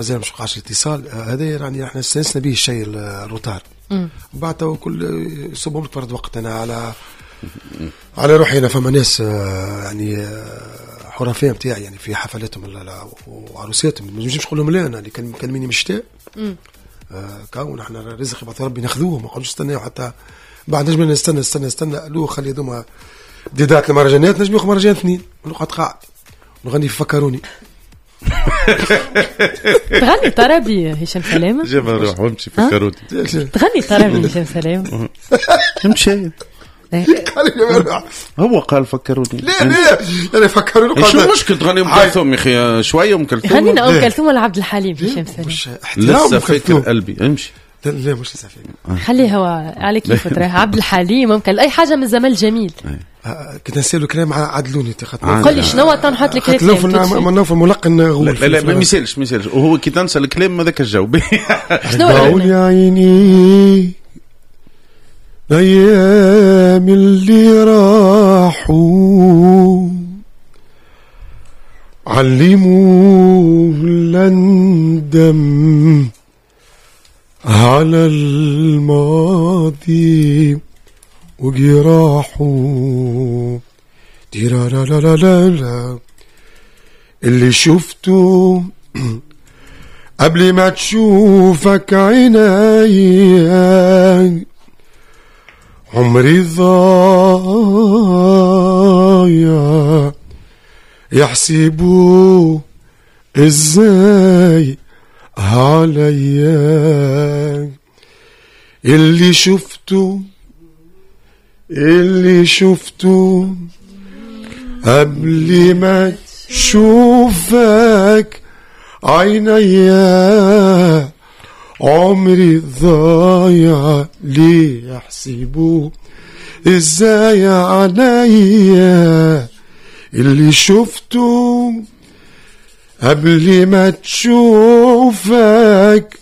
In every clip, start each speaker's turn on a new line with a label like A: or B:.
A: مازال مش قاش الاتصال هذا يعني احنا استنسنا به الشيء الروتار بعد كل يصبهم لك فرد وقت انا على روحي انا فما ناس يعني حرفيه نتاعي يعني في حفلاتهم وعروساتهم ما نجمش نقول لهم لا انا اللي كان مني مشتاق كون احنا رزق بعد ربي ناخذوه ما نقعدوش نستناو حتى بعد نجم نستنى لو خلي هذوما ديدات المهرجانات نجم ياخذ مهرجان اثنين ونقعد قاعد نغني فكروني
B: تغني طربي هشام سلامة
C: جاب روح وامشي فكروني
B: تغني طربي هشام سلامة
C: امشي هو قال فكروني
A: لا انا فكروني
C: شو المشكل تغني ام كلثوم يا اخي شويه ام كلثوم
B: غنينا ام كلثوم ولا عبد الحليم هشام سلامة
C: لسه فاكر قلبي امشي
A: لا مش لسه فاكر
B: خليه هو على كيف تراه عبد الحليم ممكن اي حاجه من الزمان الجميل
A: كنت نسالو كلام عدلوني
B: قل لي شنو تنحط لك
A: كلام في الملقن غول
C: لا ما يسالش وهو كي تنسى الكلام هذاك الجو
B: شنو
A: يا عيني الايام اللي راحوا علموا لندم على الماضي وجراحه ديرا لا لا لا لا لا اللي شفته قبل ما تشوفك عيني عمري ضايع يحسبوا ازاي عليا اللي شفته قبل ما تشوفك عينيا عمري ضايع ليه يحسبوا ازاي عليا اللي شفته قبل ما تشوفك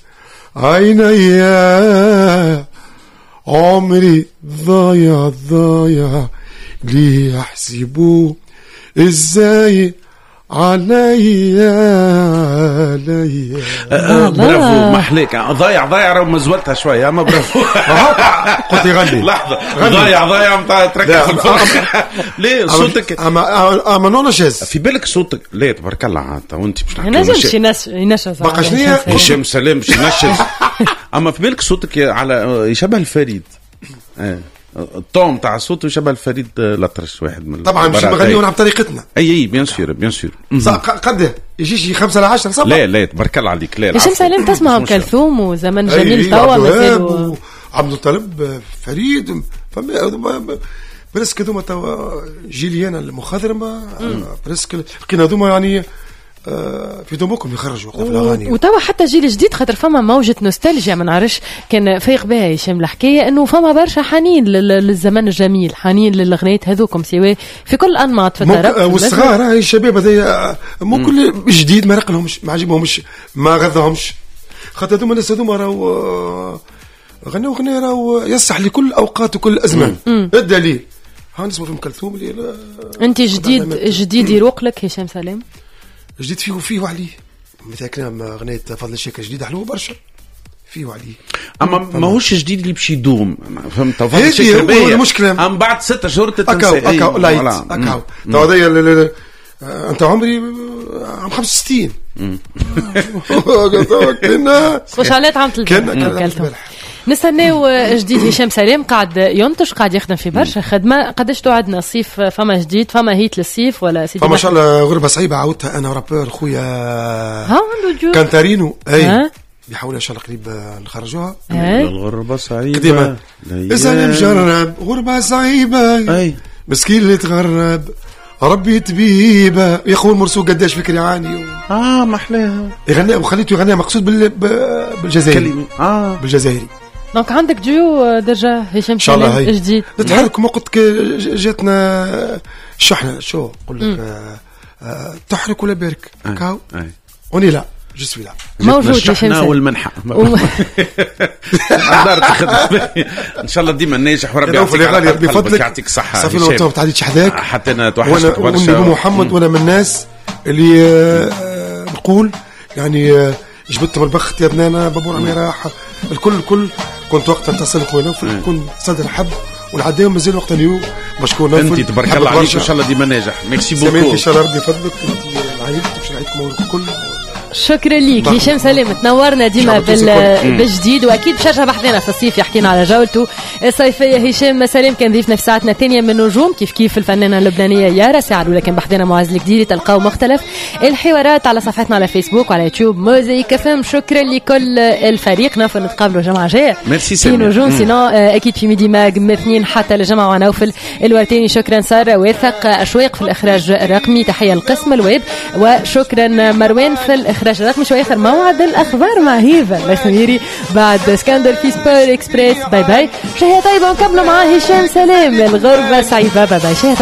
A: عينيا عمري ضايع ليه يحسبوا ازاي عليا
C: برافو محليك ضايع راه مزولتها شويه اما برافو
A: قلت يغني
C: لحظه ضايع نتاع تركز ليه صوتك
A: اما نونا شاز
C: في بالك صوتك لا تبارك الله انت وانت باش
B: نجمش ينشز
A: بقى شنو
C: هشام سلام باش ينشز اما في بالك صوتك على يشبه الفريد الطوم تاع الصوت يشبه الفريد الأطرش واحد من
A: طبعا مش نغنيو على طريقتنا
C: اي بيان سور
A: قد يجيش 5 ل 10 صباح
C: لا تبارك الله عليك لا
B: هشام سلام تسمع ام كلثوم وزمن جميل توا مازالوا
A: عبد الطالب فريد برسك هذوما توا جيليانا المخضرمه برسك لقينا هذوما يعني في دمكم يخرجوا في الاغاني
B: وتوا حتى جيل جديد خاطر فما موجه نوستالجيا ما نعرفش كان فايق بها هشام الحكايه انه فما برشا حنين للزمن الجميل حنين للاغنيات هذوكم سواء في كل انماط في الطرب
A: والصغار هاي الشباب هذيا مو كل جديد ما رقلهمش ما عجبهمش ما غذاهمش خاطر هذوما الناس هذوما راهو غنوا اغنيه راهو يصح لكل اوقات وكل ازمان الدليل ها نسمع في ام كلثوم اللي
B: انت جديد يروق لك هشام سلام
A: جديد فيه وعليه مثل كلام أغنية فضل الشيكة جديدة حلوة برشا فيه وعليه
C: أما ماهوش جديد اللي باش يدوم فهمت فضل الشيكة
A: باهية المشكلة
C: أم بعد 6 شهور
A: تتنسى أكاو لايت أكاو تو هذايا أنت عمري عام 65 كنا
B: خوش عليت عام 30 نستناو جديد هشام سلام قاعد ينتج قاعد يخدم في برشا خدمه قداش توعدنا الصيف فما جديد فما هيت للصيف ولا سيدي
A: فما شاء الله غربه صعيبه عاودتها انا ورابور خويا
B: عنده
A: كانتارينو اي بيحاول ان شاء الله قريب نخرجوها
C: الغربه صعيبه
A: قديمه اذا مجرب غربه صعيبه اي مسكين اللي تغرب ربي طبيبه يا اخو المرسوق قداش فكر يعاني
C: ما احلاها
A: يغني وخليته يغني مقصود بالجزائري بالجزائري
B: دونك عندك ديو درجة هشام سلام جديد
A: نتحرك وقت جاتنا شحنة شو قل لك تحرك ولا بارك كاو وني لا جسوي لا
B: موجود هشام سلام
C: والمنحة ان شاء الله ديما ناجح وربي يعطيك الصحة
A: صافي لو تو تعديت حداك
C: حتى انا توحشت برشا
A: محمد وانا من الناس اللي نقول يعني جبت من البخت يا بنانا بابور عمي راح الكل كنت وقتها اتصل خويا نوفل كنت صدر حب والعداوم مازال وقت اليوم مشكور نوفل.
C: انت تبارك الله عليك ان شاء الله ديما ناجح. ميرسي بوكو.
A: ان شاء الله ربي يفضلك انت عائلتك باش نعيدكم الكل.
B: شكرا ليك هشام سلام تنورنا ديما بالجديد واكيد باش يرجع بحذنا في الصيف يحكينا على جولته الصيفيه. هشام سلام كان ضيفنا في ساعتنا الثانيه من نجوم كيف الفنانه اللبنانيه يارا سعد ولكن بحذنا معز الجديد. تلقاو مختلف الحوارات على صفحتنا على فيسبوك وعلى يوتيوب موزايك FM. شكرا لكل الفريق نوفل نتقابلوا الجمعه الجايه في نجوم سينو اكيد في ميدي ماج من اثنين حتى الجمعه ونوفل الورتيني. شكرا ساره واثق اشواق في الاخراج الرقمي. تحيه القسم الويب وشكرا مروان في الاخراج الرقمي. شوي اخر موعد الاخبار مع هيفا الخميري بعد سكاندر في سبور اكسبريس. باي باي شهيه طيبه ونكملوا مع هشام سلام. الغربه سعيده. باي باي.